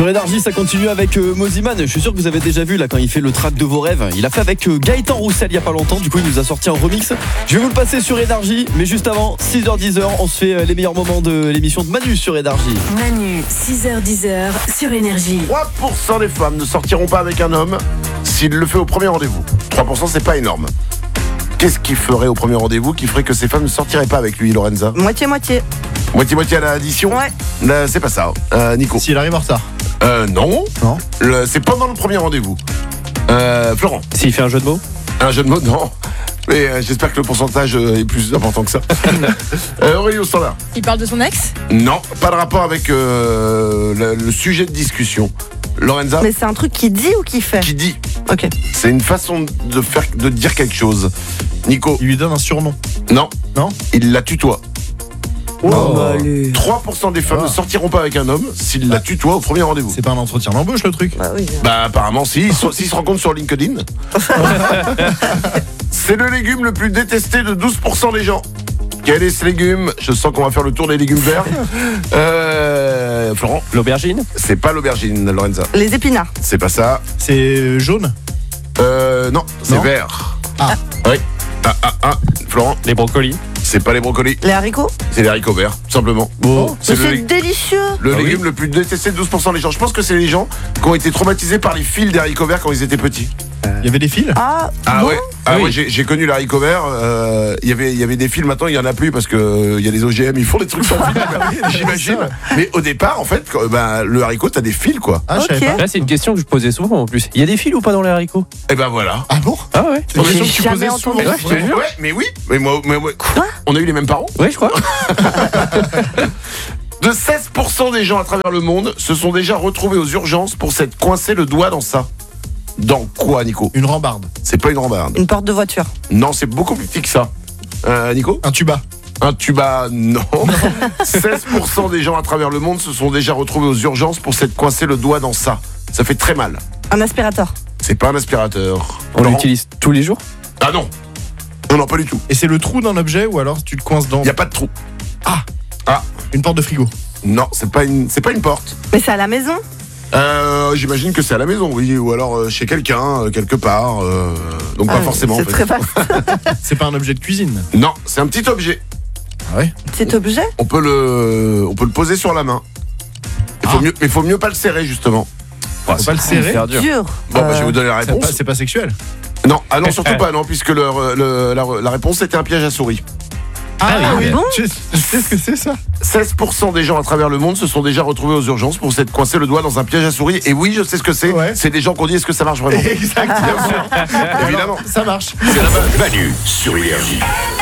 Sur Énergie, ça continue avec Moziman. Je suis sûr que vous avez déjà vu là quand il fait le track de vos rêves. Il a fait avec Gaëtan Roussel il y a pas longtemps. Du coup, il nous a sorti un remix. Je vais vous le passer sur Énergie. Mais juste avant, 6h-10h, on se fait les meilleurs moments de l'émission de Manu sur Énergie. Manu, 6h-10h sur Énergie. 3% des femmes ne sortiront pas avec un homme s'il le fait au premier rendez-vous. 3%, c'est pas énorme. Qu'est-ce qu'il ferait au premier rendez-vous qui ferait que ces femmes ne sortiraient pas avec lui, Lorenza? Moitié-moitié. Moitié-moitié à l'addition? Ouais. C'est pas ça. Nico? S'il arrive en retard. Non. Non. C'est pendant le premier rendez-vous. Florent? S'il fait un jeu de mots? Un jeu de mots? Non. Mais j'espère que le pourcentage est plus important que ça. Aurélie au standard? Il parle de son ex? Non, pas de rapport avec le sujet de discussion. Lorenza? Mais c'est un truc qui dit ou qui fait? Qui dit? Ok. C'est une façon de dire quelque chose. Nico? Il lui donne un surnom. Non. Non. Il la tutoie. Oh, bah, allez. 3% des femmes ne sortiront pas avec un homme s'il la tutoie au premier rendez-vous. C'est pas un entretien d'embauche le truc. Bah oui. Bah apparemment s'ils se rencontrent sur LinkedIn. C'est le légume le plus détesté de 12% des gens. Quel est ce légume? Je sens qu'on va faire le tour des légumes verts. Florent? L'aubergine? C'est pas l'aubergine, Lorenza. Les épinards. C'est pas ça. C'est jaune. Non, c'est Non. vert. Ah. Oui. Florent? Les brocolis? C'est pas les brocolis. Les haricots. C'est les haricots verts, tout simplement. Oh. C'est Mais le, c'est lég- délicieux. le Ah oui. légume le plus détesté de 12% des gens. Je pense que c'est les gens qui ont été traumatisés par les fils des haricots verts quand ils étaient petits. Il y avait des fils. Ah, Ah bon. ouais, Oui. ouais, j'ai connu les haricots verts. Il y avait des fils, maintenant il y en a plus parce que il y a les OGM, ils font des trucs sans fil, j'imagine. Mais au départ, en fait, le haricot, t'as des fils quoi. Ah, je savais Ok. pas. Là, c'est une question que je posais souvent en plus. Il y a des fils ou pas dans les haricots? Et ben voilà. Ah bon? Ah ouais. C'est une question que tu jamais posais entendu. souvent. Ouais, je te jure. Ouais, mais oui. Mais moi, Quoi? on a eu les mêmes parents. Ouais, je crois. De 16% des gens à travers le monde se sont déjà retrouvés aux urgences pour s'être coincé le doigt dans ça. Dans quoi, Nico? Une rambarde. C'est pas une rambarde. Une porte de voiture. Non, c'est beaucoup plus petit que ça. Nico? Un tuba. Un tuba, non. 16% des gens à travers le monde se sont déjà retrouvés aux urgences pour s'être coincé le doigt dans ça. Ça fait très mal. Un aspirateur. C'est pas un aspirateur. On Laurent? l'utilise tous les jours? Ah non. Non, pas du tout. Et c'est le trou d'un objet ou alors tu te coinces dans Il y a pas de trou. une porte de frigo. Non, c'est pas une porte. Mais c'est à la maison. J'imagine que c'est à la maison, oui, ou alors chez quelqu'un, quelque part. Donc pas Ah, forcément. C'est en fait. très vaste. C'est pas un objet de cuisine. Non, c'est un petit objet. Ah ouais. Cet objet. On peut le poser sur la main. Il faut mieux pas le serrer justement. Faut pas le serrer. Faire dur. Dur. Bon, je vais vous donner la C'est réponse. pas- C'est pas sexuel. Non, surtout pas, non, puisque la réponse était un piège à souris. Ah oui. Bon. Tu sais ce que c'est ça? 16% des gens à travers le monde se sont déjà retrouvés aux urgences pour s'être coincé le doigt dans un piège à souris. Et oui, je sais ce que c'est. Ouais. C'est des gens qu'on dit est-ce que ça marche vraiment? Exactement. Évidemment. Ça marche. C'est la base. Manu sur Énergie.